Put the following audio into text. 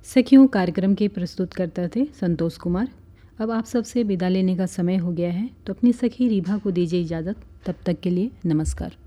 सखियों कार्यक्रम के प्रस्तुतकर्ता थे संतोष कुमार। अब आप सबसे विदा लेने का समय हो गया है, तो अपनी सखी रीभा को दीजिए इजाज़त। तब तक के लिए नमस्कार।